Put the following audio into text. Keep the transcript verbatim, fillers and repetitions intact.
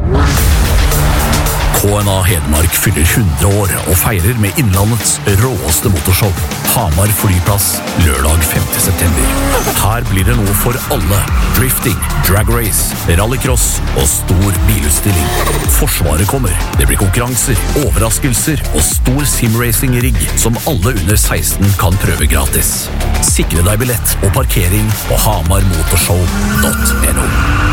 K N A Hedmark fyller hundre år og feirer med Innlandets råeste motorshow. Hamar flyplass, lørdag femte september. Her blir det noe for alle. Drifting, drag race, rallycross og stor bilutstilling. Forsvaret kommer. Det blir konkurranser, overraskelser og stor simracing-rigg som alle under seksten kan prøve gratis. Sikre deg billett og parkering på hamarmotorshow punktum no.